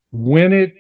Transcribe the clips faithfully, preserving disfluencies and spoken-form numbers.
When it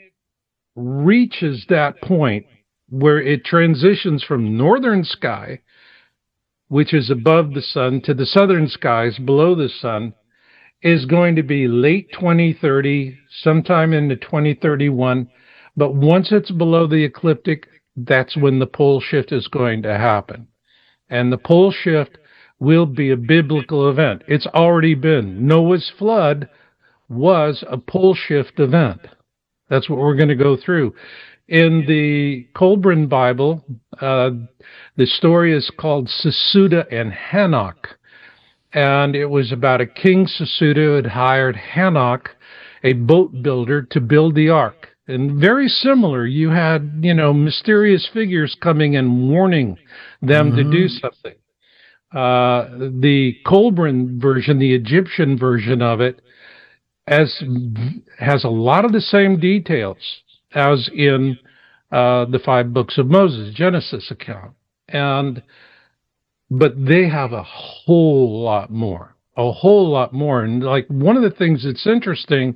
reaches that point where it transitions from northern sky, which is above the sun, to the southern skies below the sun, is going to be late twenty thirty, sometime into twenty thirty-one. But once it's below the ecliptic, that's when the pole shift is going to happen. And the pole shift will be a biblical event. It's already been. Noah's flood was a pole shift event. That's what we're going to go through. In the Colburn Bible, uh, the story is called Sesuda and Hanok. And it was about a king Sesuda who had hired Hanok, a boat builder, to build the ark. And very similar, you had, you know, mysterious figures coming and warning them mm-hmm. to do something. Uh, the Colburn version, the Egyptian version of it, as has a lot of the same details as in uh, the five books of Moses, Genesis account. And but they have a whole lot more, a whole lot more. And like one of the things that's interesting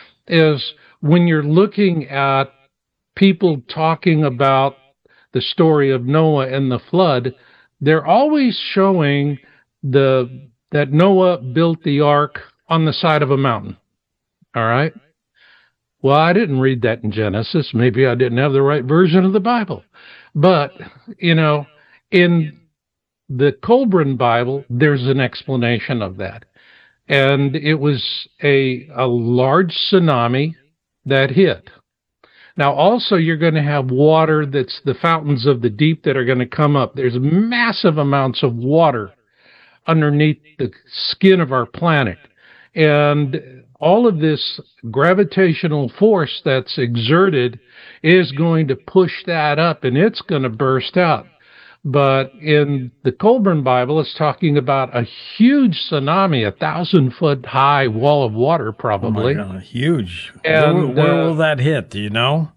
is when you're looking at people talking about the story of Noah and the flood, they're always showing the that Noah built the ark on the side of a mountain. All right. Well, I didn't read that in Genesis. Maybe I didn't have the right version of the Bible. But, you know, in the Colburn Bible, there's an explanation of that. And it was a, a large tsunami that hit. Now, also, you're going to have water that's the fountains of the deep that are going to come up. There's massive amounts of water underneath the skin of our planet. And all of this gravitational force that's exerted is going to push that up, and it's going to burst out. But in the Colburn Bible, it's talking about a huge tsunami, a thousand-foot high wall of water, probably. Oh my God, huge. And, where, where uh, will that hit? Do you know?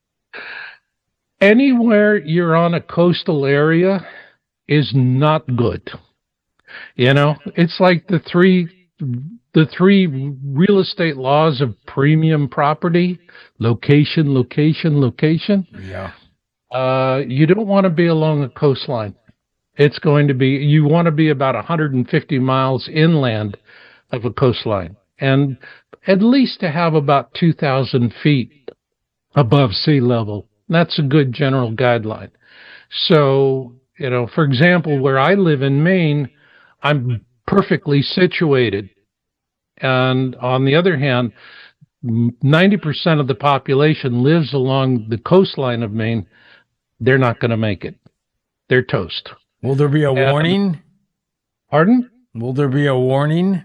Anywhere you're on a coastal area is not good. You know, it's like the three the three real estate laws of premium property: location, location, location. Yeah. Uh, you don't want to be along a coastline. It's going to be, you want to be about one hundred fifty miles inland of a coastline, and at least to have about two thousand feet above sea level. That's a good general guideline. So, you know, for example, where I live in Maine, I'm perfectly situated. And on the other hand, ninety percent of the population lives along the coastline of Maine. They're not going to make it. They're toast. Will there be a and, warning? Pardon? Will there be a warning?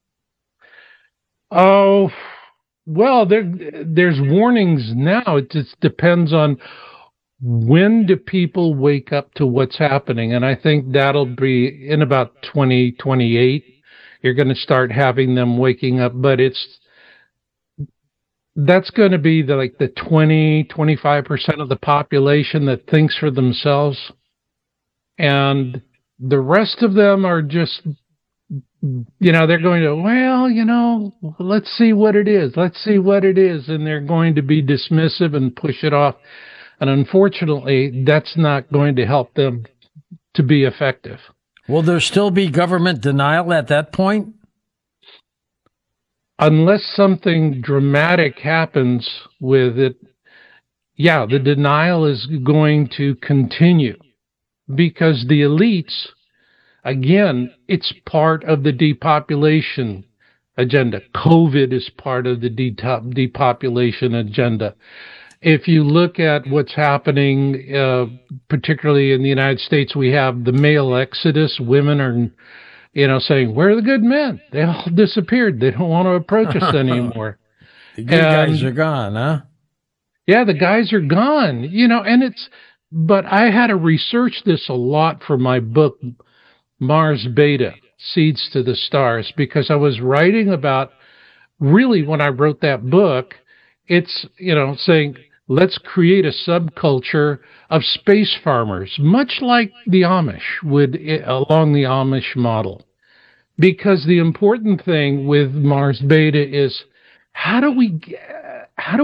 Oh, well, there there's warnings now. It just depends on when do people wake up to what's happening. And I think that'll be in about twenty twenty-eight. You're going to start having them waking up, but it's that's going to be the, like the twenty, twenty-five percent of the population that thinks for themselves. And the rest of them are just, you know, they're going to, well, you know, let's see what it is. Let's see what it is. And they're going to be dismissive and push it off. And unfortunately, that's not going to help them to be effective. Will there still be government denial at that point? Unless something dramatic happens with it, yeah, the denial is going to continue because the elites, again, it's part of the depopulation agenda. COVID is part of the depopulation agenda. If you look at what's happening, uh, particularly in the United States, we have the male exodus. Women are, you know, saying, where are the good men? They all disappeared. They don't want to approach us anymore. The good and, guys are gone, huh? Yeah, the guys are gone, you know, and it's, but I had to research this a lot for my book, Mars Beta, Seeds to the Stars, because I was writing about, really when I wrote that book, it's, you know, saying, let's create a subculture of space farmers, much like the Amish would, along the Amish model. Because the important thing with Mars Beta is, how do we, how do